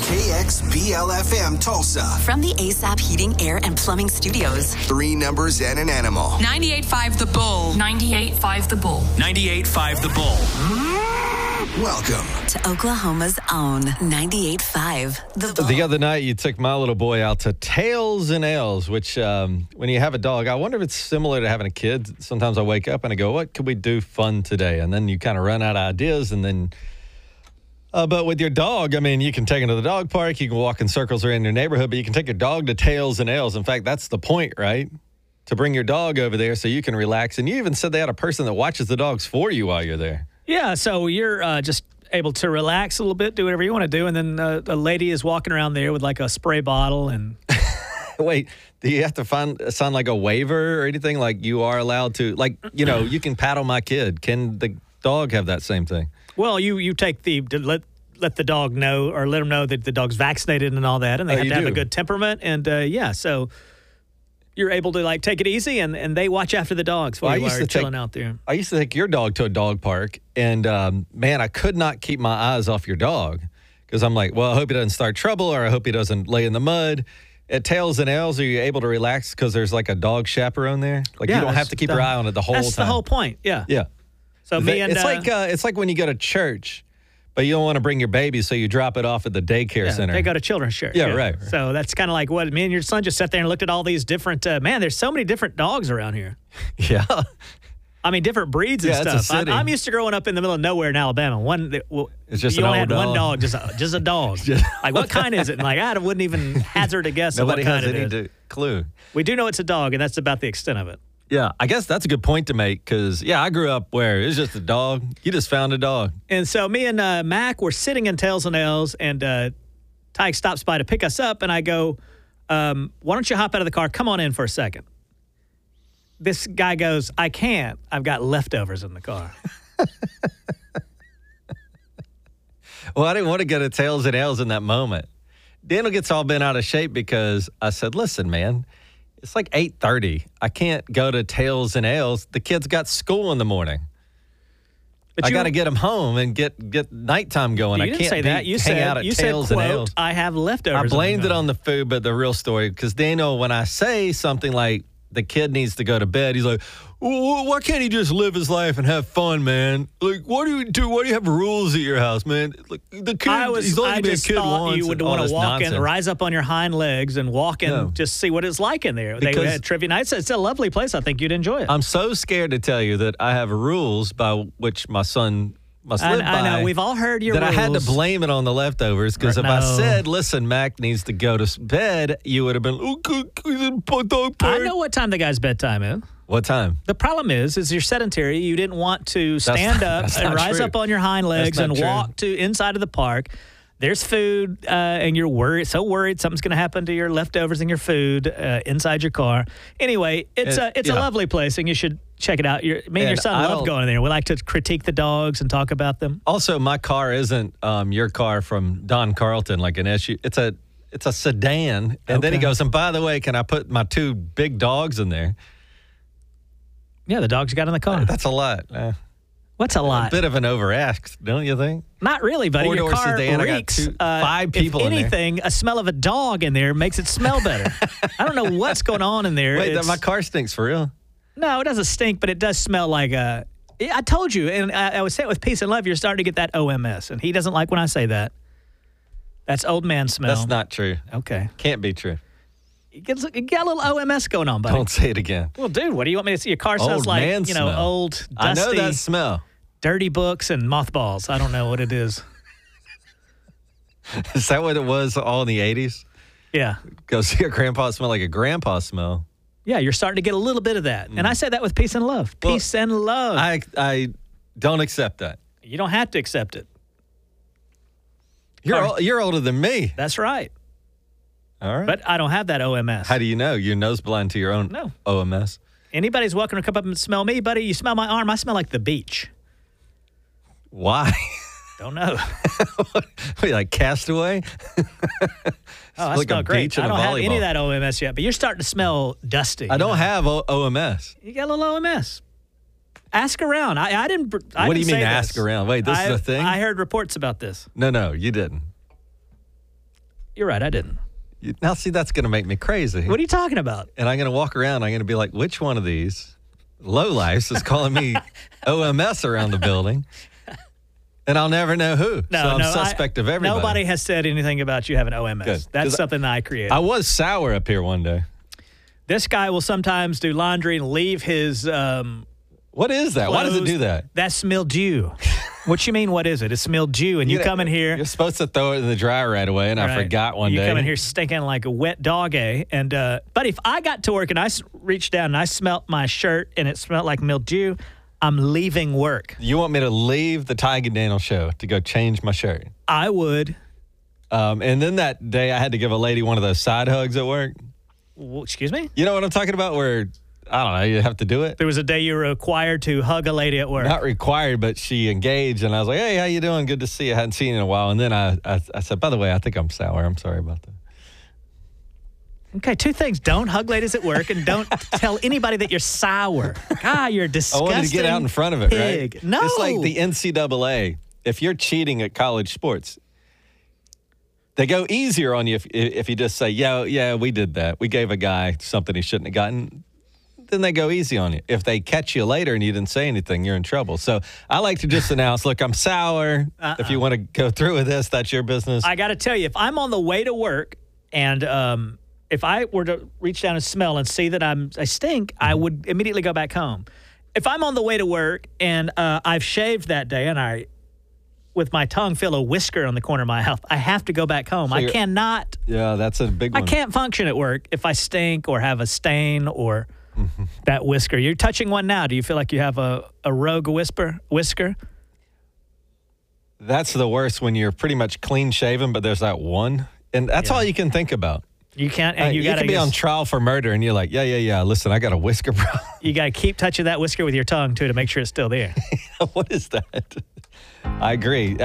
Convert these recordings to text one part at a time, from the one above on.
KXBL-FM Tulsa. From the ASAP Heating, Air, and Plumbing Studios. 3 numbers and an animal. 98.5 The Bull. 98.5 The Bull. 98.5 The Bull. Welcome to Oklahoma's own 98.5 The Bull. The other night, you took my little boy out to Tails and Ales, which when you have a dog, I wonder if it's similar to having a kid. Sometimes I wake up and I go, what could we do fun today? And then you kind of run out of ideas. And then, but with your dog, I mean, you can take him to the dog park. You can walk in circles around your neighborhood, but you can take your dog to Tails and Ales. In fact, that's the point, right? To bring your dog over there so you can relax. And you even said they had a person that watches the dogs for you while you're there. Yeah, so you're just able to relax a little bit, do whatever you want to do, and then a lady is walking around there with like a spray bottle and... Wait, do you have to sign like a waiver or anything? Like you are allowed to, like, you know, you can paddle my kid. Can the dog have that same thing? Well, you take let the dog know or let them know that the dog's vaccinated and all that, and they have to have a good temperament, and so... You're able to, like, take it easy, and they watch after the dogs while you're chilling out there. I used to take your dog to a dog park, and, man, I could not keep my eyes off your dog because I'm like, well, I hope he doesn't start trouble or I hope he doesn't lay in the mud. At Tails and Ales, are you able to relax because there's, like, a dog chaperone there? Like, you don't have to keep your eye on it the whole time. That's the whole point, yeah. Yeah. So it's like when you go to church, but you don't want to bring your baby, so you drop it off at the daycare center. They go to children's church. Yeah, right. So that's kind of like what me and your son just sat there and looked at all these different, man, there's so many different dogs around here. Yeah. I mean, different breeds and stuff. It's a city. I'm used to growing up in the middle of nowhere in Alabama. It's just you an only old had dog. one dog, just a dog. Like, what kind is it? And like, I wouldn't even hazard a guess of what kind it is. Nobody has any clue. We do know it's a dog, and that's about the extent of it. Yeah, I guess that's a good point to make because, I grew up where it was just a dog. You just found a dog. And so me and Mac were sitting in Tails and Ales, and Tyke stops by to pick us up, and I go, why don't you hop out of the car? Come on in for a second. This guy goes, I can't. I've got leftovers in the car. Well, I didn't want to go to Tails and Ales in that moment. Daniel gets all bent out of shape because I said, listen, man. It's like 8:30. I can't go to Tails and Ales. The kids got school in the morning. But I got to get them home and get nighttime going. You didn't say that. You said, out at Tails quote, and Ales. I have leftovers. I blamed it on the food, but the real story, because Daniel, when I say something like the kid needs to go to bed, he's like, why can't he just live his life and have fun, man? Like, what do you do? Why do you have rules at your house, man? Like, the kid, he's only been a kid once. You would want to walk in, rise up on your hind legs and walk in, just see what it's like in there. They had trivia nights. It's a lovely place. I think you'd enjoy it. I'm so scared to tell you that I have rules by which my son must live by. I know. We've all heard your rules. That rules. I had to blame it on the leftovers because if I said, listen, Mac needs to go to bed, you would have been, I know what time the guy's bedtime is. What time? The problem is you're sedentary. You didn't want to stand up and rise up on your hind legs and walk to inside of the park. There's food, and you're worried, something's going to happen to your leftovers and your food inside your car. Anyway, it's a lovely place, and you should check it out. Me and your son love going in there. We like to critique the dogs and talk about them. Also, my car isn't your car from Don Carlton, like an SUV. It's a sedan. And then he goes, and by the way, can I put my 2 big dogs in there? Yeah, the dogs you got in the car. That's a lot. What's a lot? A bit of an overask, don't you think? Not really, buddy. Your car sedan, reeks. 5 people if in anything, a smell of a dog in there makes it smell better. I don't know what's going on in there. Wait, my car stinks for real? No, it doesn't stink, but it does smell like I told you, and I was saying with Peace and Love, you're starting to get that OMS, and he doesn't like when I say that. That's old man smell. That's not true. Okay. Can't be true. You got a little OMS going on, buddy. Don't say it again. Well, dude, what do you want me to see? Your car smells like, old, dusty. I know that smell. Dirty books and mothballs. I don't know what it is. Is that what it was all in the 80s? Yeah. Go see your grandpa smell like a grandpa smell. Yeah, you're starting to get a little bit of that. And I say that with peace and love. Peace and love. I don't accept that. You don't have to accept it. You're older than me. That's right. All right. But I don't have that OMS. How do you know? You're nose blind to your own OMS. Anybody's welcome to come up and smell me, buddy. You smell my arm, I smell like the beach. Why? Don't know. What, like Castaway? I smell great. I don't have any of that OMS yet, but you're starting to smell dusty. I don't have OMS. You got a little OMS. Ask around. I didn't. What do you mean ask around? Wait, this is a thing? I heard reports about this. No, you didn't. You're right, I didn't. Now, see, that's going to make me crazy. What are you talking about? And I'm going to walk around. I'm going to be like, which one of these lowlifes is calling me OMS around the building? And I'll never know who. So I'm suspect of everybody. Nobody has said anything about you having OMS. Good. That's something I created. I was sour up here one day. This guy will sometimes do laundry and leave his what is that? Why does it do that? That's mildew. What you mean, what is it? It's mildew, and you come in here. You're supposed to throw it in the dryer right away, and I forgot one day. You come in here stinking like a wet dog, And but if I got to work and I reached down and I smelt my shirt and it smelled like mildew, I'm leaving work. You want me to leave the Tig and Daniel show to go change my shirt? I would. And then that day, I had to give a lady one of those side hugs at work. Well, excuse me? You know what I'm talking about? Where, I don't know, you have to do it. There was a day you were required to hug a lady at work. Not required, but she engaged, and I was like, hey, how you doing? Good to see you. I hadn't seen you in a while. And then I said, by the way, I think I'm sour. I'm sorry about that. Okay, two things. Don't hug ladies at work, and don't tell anybody that you're sour. God, you're disgusting. I wanted to get out in front of it, pig. Right? No. It's like the NCAA. If you're cheating at college sports, they go easier on you if you just say, yeah, we did that. We gave a guy something he shouldn't have gotten. Then they go easy on you. If they catch you later and you didn't say anything, you're in trouble. So I like to just announce, look, I'm sour. If you want to go through with this, that's your business. I got to tell you, if I'm on the way to work and if I were to reach down and smell and see that I stink, I would immediately go back home. If I'm on the way to work and I've shaved that day and I, with my tongue, feel a whisker on the corner of my mouth, I have to go back home. So I cannot. Yeah, that's a big one. I can't function at work if I stink or have a stain or that whisker. You're touching one now. Do you feel like you have a rogue whisker? That's the worst when you're pretty much clean shaven, but there's that one. And that's all you can think about. You can't. And you can be on trial for murder, and you're like, yeah. Listen, I got a whisker, bro. You got to keep touching that whisker with your tongue, too, to make sure it's still there. What is that? I agree.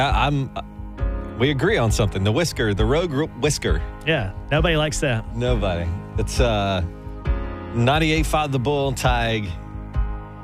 We agree on something. The whisker, the rogue whisker. Yeah, nobody likes that. Nobody. It's 98.5 The Bull, Tig